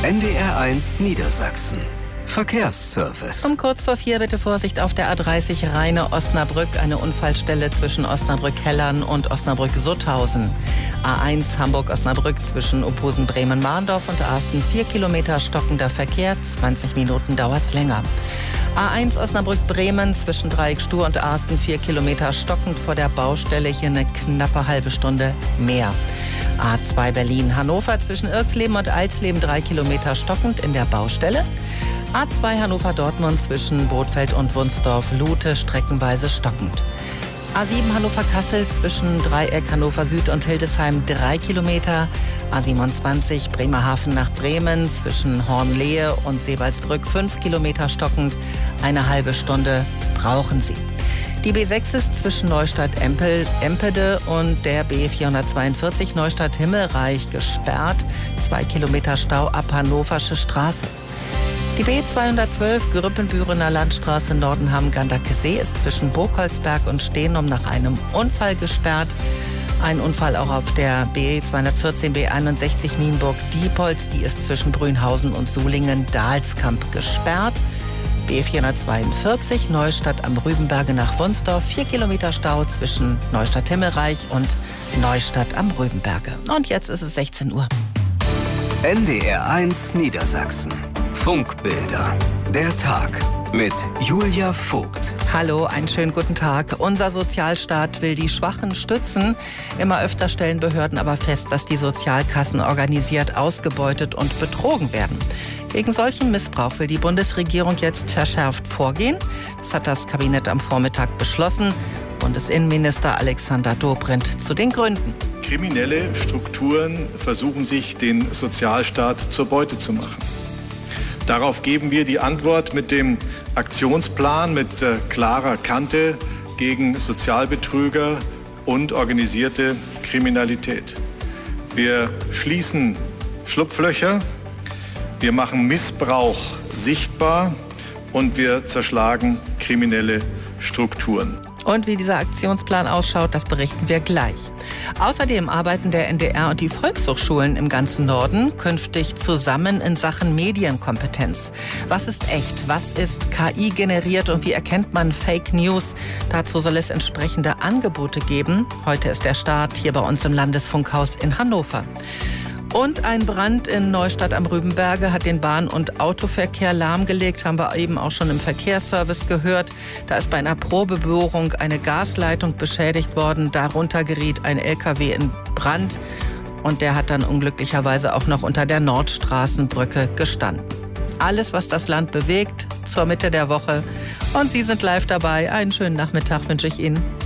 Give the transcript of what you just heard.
NDR1 Niedersachsen. Verkehrsservice. Um kurz vor 4 bitte Vorsicht auf der A30 Rheine-Osnabrück. Eine Unfallstelle zwischen Osnabrück-Hellern und Osnabrück-Sutthausen. A1 Hamburg-Osnabrück zwischen Opposen-Bremen-Mahndorf und Arsten. 4 Kilometer stockender Verkehr. 20 Minuten dauert's länger. A1 Osnabrück-Bremen zwischen Dreieck-Stur und Arsten. 4 Kilometer stockend vor der Baustelle. Hier eine knappe halbe Stunde mehr. A2 Berlin-Hannover zwischen Irxleben und Alsleben 3 Kilometer stockend in der Baustelle. A2 Hannover-Dortmund zwischen Bothfeld und Wunsdorf-Lute streckenweise stockend. A7 Hannover-Kassel zwischen Dreieck Hannover-Süd und Hildesheim 3 Kilometer. A27 Bremerhaven nach Bremen zwischen Hornlehe und Sebalsbrück 5 Kilometer stockend. Eine halbe Stunde brauchen Sie. Die B6 ist zwischen Neustadt-Empede und der B442 Neustadt-Himmelreich gesperrt. 2 Kilometer Stau ab Hannoversche Straße. Die B212 Grüppenbürener Landstraße Nordenham-Gandakesee ist zwischen Burgholzberg und Steenum nach einem Unfall gesperrt. Ein Unfall auch auf der B214 B61 Nienburg-Diepholz. Die ist zwischen Brünhausen und Sulingen-Dahlskamp gesperrt. B442 Neustadt am Rübenberge nach Wunsdorf. 4 Kilometer Stau zwischen Neustadt-Himmelreich und Neustadt am Rübenberge. Und jetzt ist es 16 Uhr. NDR1 Niedersachsen. Funkbilder. Der Tag mit Julia Vogt. Hallo, einen schönen guten Tag. Unser Sozialstaat will die Schwachen stützen. Immer öfter stellen Behörden aber fest, dass die Sozialkassen organisiert ausgebeutet und betrogen werden. Gegen solchen Missbrauch will die Bundesregierung jetzt verschärft vorgehen. Das hat das Kabinett am Vormittag beschlossen. Bundesinnenminister Alexander Dobrindt zu den Gründen. Kriminelle Strukturen versuchen sich, den Sozialstaat zur Beute zu machen. Darauf geben wir die Antwort mit dem Aktionsplan mit klarer Kante gegen Sozialbetrüger und organisierte Kriminalität. Wir schließen Schlupflöcher, wir machen Missbrauch sichtbar und wir zerschlagen kriminelle Strukturen. Und wie dieser Aktionsplan ausschaut, das berichten wir gleich. Außerdem arbeiten der NDR und die Volkshochschulen im ganzen Norden künftig zusammen in Sachen Medienkompetenz. Was ist echt? Was ist KI generiert und wie erkennt man Fake News? Dazu soll es entsprechende Angebote geben. Heute ist der Start hier bei uns im Landesfunkhaus in Hannover. Und ein Brand in Neustadt am Rübenberge hat den Bahn- und Autoverkehr lahmgelegt, haben wir eben auch schon im Verkehrsservice gehört. Da ist bei einer Probebohrung eine Gasleitung beschädigt worden. Darunter geriet ein LKW in Brand und der hat dann unglücklicherweise auch noch unter der Nordstraßenbrücke gestanden. Alles, was das Land bewegt, zur Mitte der Woche. Und Sie sind live dabei. Einen schönen Nachmittag wünsche ich Ihnen.